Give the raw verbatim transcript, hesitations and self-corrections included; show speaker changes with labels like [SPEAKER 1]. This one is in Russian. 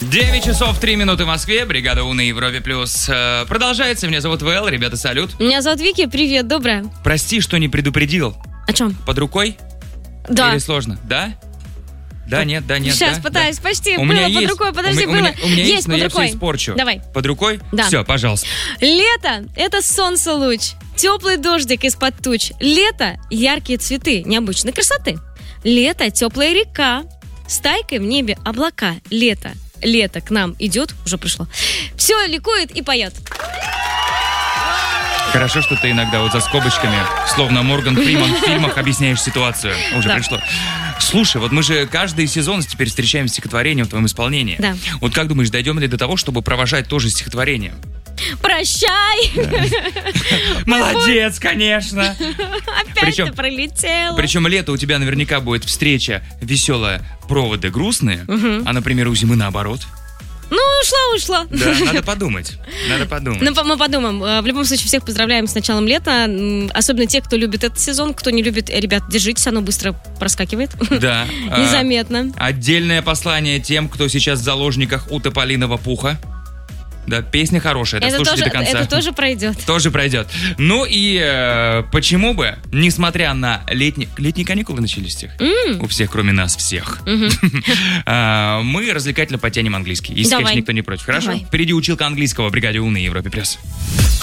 [SPEAKER 1] девять часов три минуты в Москве. Бригада У на Европе Плюс э, продолжается. Меня зовут Вэл. Ребята, салют.
[SPEAKER 2] Меня зовут Вики. Привет, доброе.
[SPEAKER 1] Прости, что не предупредил.
[SPEAKER 2] О чем?
[SPEAKER 1] Под рукой?
[SPEAKER 2] Да.
[SPEAKER 1] Или сложно? Да? Да, нет, да, нет,
[SPEAKER 2] Сейчас
[SPEAKER 1] да,
[SPEAKER 2] пытаюсь,
[SPEAKER 1] да.
[SPEAKER 2] почти.
[SPEAKER 1] У
[SPEAKER 2] было
[SPEAKER 1] меня
[SPEAKER 2] под
[SPEAKER 1] есть,
[SPEAKER 2] рукой, подожди,
[SPEAKER 1] у,
[SPEAKER 2] было.
[SPEAKER 1] У меня, у меня есть,
[SPEAKER 2] есть
[SPEAKER 1] но
[SPEAKER 2] под
[SPEAKER 1] я
[SPEAKER 2] рукой.
[SPEAKER 1] все испорчу.
[SPEAKER 2] Давай.
[SPEAKER 1] Под рукой?
[SPEAKER 2] Да.
[SPEAKER 1] Все, пожалуйста.
[SPEAKER 2] Лето – это солнце луч, теплый дождик из-под туч. Лето – яркие цветы необычной красоты. Лето – теплая река, стайкой в небе облака. Лето, лето к нам идет, уже пришло. Все ликует и поет.
[SPEAKER 1] Хорошо, что ты иногда вот за скобочками, словно Морган Фриман в фильмах, объясняешь ситуацию. Уже
[SPEAKER 2] Да.
[SPEAKER 1] пришло. Слушай, вот мы же каждый сезон теперь встречаем стихотворение в твоем исполнении.
[SPEAKER 2] Да.
[SPEAKER 1] Вот как думаешь, дойдем ли до того, чтобы провожать тоже стихотворение?
[SPEAKER 2] Прощай!
[SPEAKER 1] Молодец, конечно!
[SPEAKER 2] Опять
[SPEAKER 1] Причем-
[SPEAKER 2] ты пролетела.
[SPEAKER 1] Причем лето у тебя наверняка будет встреча веселая, проводы грустные, а, например, у зимы наоборот.
[SPEAKER 2] Ну, ушла, ушла.
[SPEAKER 1] Да, надо подумать. Надо подумать.
[SPEAKER 2] Ну, по- мы подумаем. Э, В любом случае, всех поздравляем с началом лета. М, Особенно те, кто любит этот сезон. Кто не любит, э, ребят, держитесь, оно быстро проскакивает.
[SPEAKER 1] Да. а,
[SPEAKER 2] Незаметно.
[SPEAKER 1] Отдельное послание тем, кто сейчас в заложниках у тополиного пуха. Да, песня хорошая,
[SPEAKER 2] Это
[SPEAKER 1] дослушайте
[SPEAKER 2] тоже,
[SPEAKER 1] до конца.
[SPEAKER 2] это тоже пройдет.
[SPEAKER 1] Тоже пройдет. Ну и э, почему бы, несмотря на летние... Летние каникулы начались всех? У всех, кроме нас всех. А, мы развлекательно потянем английский. Если,
[SPEAKER 2] Давай.
[SPEAKER 1] конечно, никто не против. Хорошо?
[SPEAKER 2] Давай.
[SPEAKER 1] Впереди училка английского в бригаде У на Европе+. плюс.